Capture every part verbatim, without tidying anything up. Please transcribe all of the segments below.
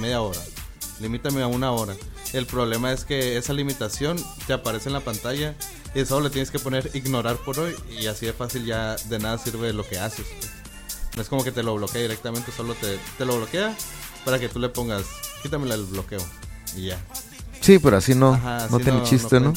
media hora, limítame a una hora. El problema es que esa limitación te aparece en la pantalla y solo le tienes que poner ignorar por hoy y así de fácil ya de nada sirve lo que haces, pues. No es como que te lo bloquea directamente, solo te, te lo bloquea para que tú le pongas, quítame el bloqueo y ya. Sí, pero así no, Ajá, no así tiene no, chiste, ¿no? no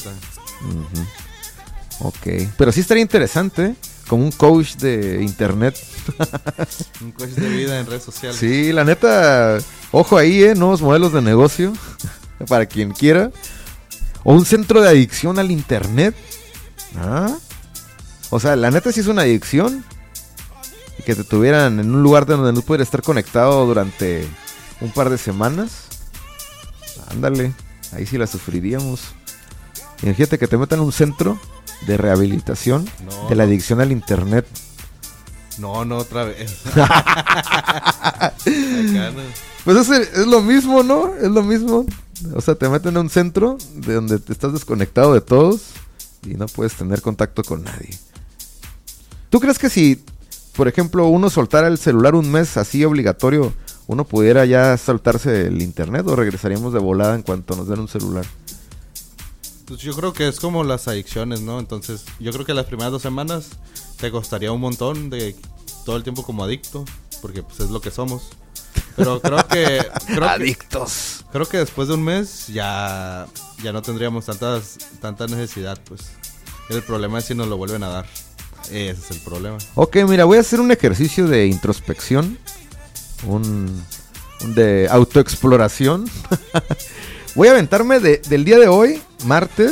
Uh-huh. Ok, pero sí estaría interesante, ¿eh? Como un coach de internet. Un coach de vida en redes sociales. Sí, la neta, ojo ahí, ¿eh? Nuevos modelos de negocio, para quien quiera. O un centro de adicción al internet. ¿Ah? O sea, la neta sí es una adicción. Y que te tuvieran en un lugar donde no pudieras estar conectado durante un par de semanas. Ándale, ahí sí la sufriríamos. Imagínate que te metan en un centro de rehabilitación no, de la no. adicción al internet. No, no, otra vez. Acá no. Pues es, es lo mismo, ¿no? Es lo mismo. O sea, te meten en un centro de donde te estás desconectado de todos y no puedes tener contacto con nadie. ¿Tú crees que si, por ejemplo, uno soltara el celular un mes así obligatorio, uno pudiera ya soltarse el internet o regresaríamos de volada en cuanto nos den un celular? Pues yo creo que es como las adicciones, ¿no? Entonces, yo creo que las primeras dos semanas te costaría un montón de todo el tiempo como adicto, porque pues es lo que somos. Pero creo que... Creo Adictos. Que, creo que después de un mes ya, ya no tendríamos tantas, tanta necesidad, pues. El problema es si nos lo vuelven a dar. Ese es el problema. Ok, mira, voy a hacer un ejercicio de introspección. Un, un de autoexploración. Voy a aventarme de, del día de hoy, martes,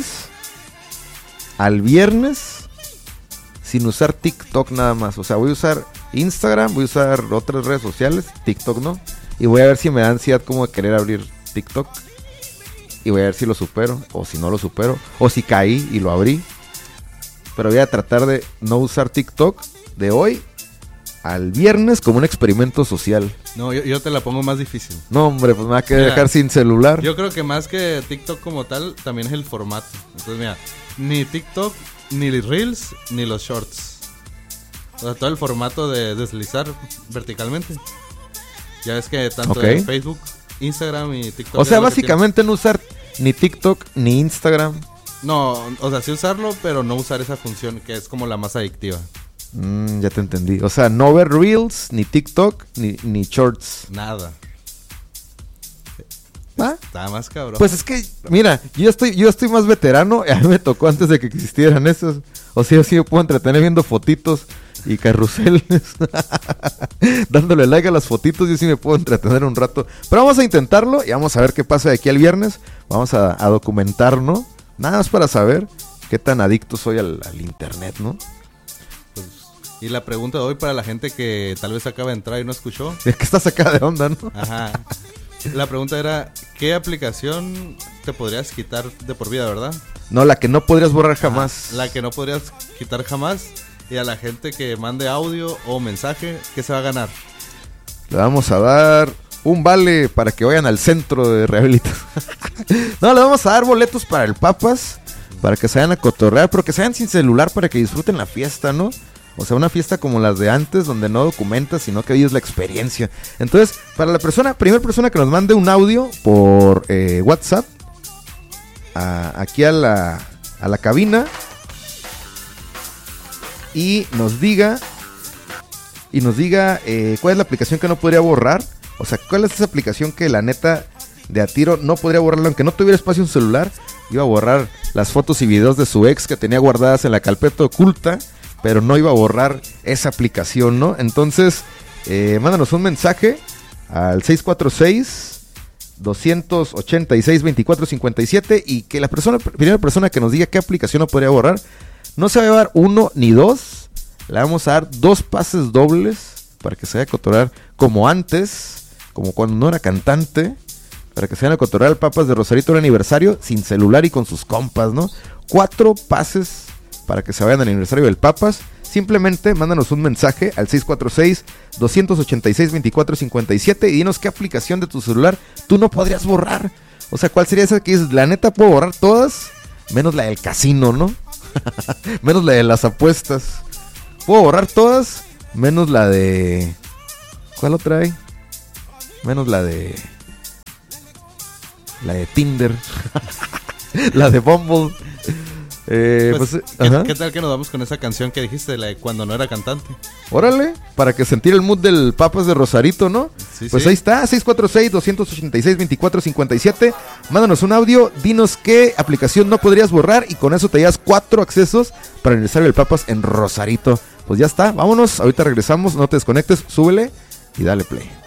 al viernes, sin usar TikTok nada más. O sea, voy a usar Instagram, voy a usar otras redes sociales, TikTok no. Y voy a ver si me da ansiedad como de querer abrir TikTok. Y voy a ver si lo supero, o si no lo supero, o si caí y lo abrí. Pero voy a tratar de no usar TikTok de hoy al viernes como un experimento social. No, yo, yo te la pongo más difícil. No, hombre, pues me va a quedar Mira, dejar sin celular. Yo creo que más que TikTok como tal, también es el formato. Entonces, mira, ni TikTok, ni Reels, ni los Shorts. O sea, todo el formato de deslizar verticalmente. Ya ves que tanto Okay. en Facebook, Instagram y TikTok... O sea, es lo que básicamente no usar ni TikTok ni Instagram. tiene. No, o sea, sí usarlo, pero no usar esa función que es como la más adictiva. Mm, ya te entendí. O sea, no ver Reels, ni TikTok, ni, ni Shorts. Nada. ¿Ah? Está más cabrón. Pues es que, mira, yo ya estoy, yo estoy más veterano. A mí me tocó antes de que existieran esos. O sea, sí me puedo entretener viendo fotitos y carruseles. Dándole like a las fotitos, yo sí me puedo entretener un rato. Pero vamos a intentarlo y vamos a ver qué pasa de aquí al viernes. Vamos a, a documentar, ¿no? Nada más para saber qué tan adicto soy al, al internet, ¿no? Pues, y la pregunta de hoy para la gente que tal vez acaba de entrar y no escuchó. Es que estás acá de onda, ¿no? Ajá. La pregunta era, ¿qué aplicación te podrías quitar de por vida, verdad? No, la que no podrías borrar jamás. Ah, la que no podrías quitar jamás. Y a la gente que mande audio o mensaje, ¿qué se va a ganar? Le vamos a dar un vale para que vayan al centro de rehabilitación. No, le vamos a dar boletos para el Papas, para que se vayan a cotorrear, pero que se vayan sin celular para que disfruten la fiesta, ¿no? O sea, una fiesta como las de antes, donde no documentas, sino que vives la experiencia. Entonces, para la persona, primera persona que nos mande un audio por eh, WhatsApp, a, aquí a la, a la cabina, y nos diga, y nos diga eh, cuál es la aplicación que no podría borrar. O sea, cuál es esa aplicación que la neta de a tiro no podría borrarla, aunque no tuviera espacio en su celular. Iba a borrar las fotos y videos de su ex que tenía guardadas en la carpeta oculta, pero no iba a borrar esa aplicación, ¿no? Entonces, eh, mándanos un mensaje al seis cuatro seis, dos ocho seis, dos cuatro cinco siete y que la persona, primera persona que nos diga qué aplicación no podría borrar, no se va a llevar uno ni dos, le vamos a dar dos pases dobles para que se vaya a cotorrear como antes, como cuando no era cantante, para que se vayan a cotorrear al Papas de Rosarito el aniversario sin celular y con sus compas, ¿no? Cuatro pases para que se vayan al aniversario del Papas. Simplemente mándanos un mensaje al seis cuatro seis, dos ocho seis, dos cuatro cinco siete y dinos qué aplicación de tu celular tú no podrías borrar. O sea, ¿cuál sería esa que dices? La neta puedo borrar todas, menos la del casino, ¿no? Menos la de las apuestas. Puedo borrar todas, menos la de... ¿Cuál otra hay? Menos la de... la de Tinder, la de Bumble. Eh, Pues, pues, ¿qué, ajá. qué tal que nos vamos con esa canción que dijiste, la de cuando no era cantante? Órale, para que sentir el mood del Papas de Rosarito, ¿no? Sí, Pues sí. ahí está, seis cuatro seis, dos ocho seis, dos cuatro cinco siete. Mándanos un audio, dinos qué aplicación no podrías borrar y con eso te llevas cuatro accesos para el aniversario del Papas en Rosarito. Pues ya está, vámonos, ahorita regresamos, no te desconectes, súbele y dale play.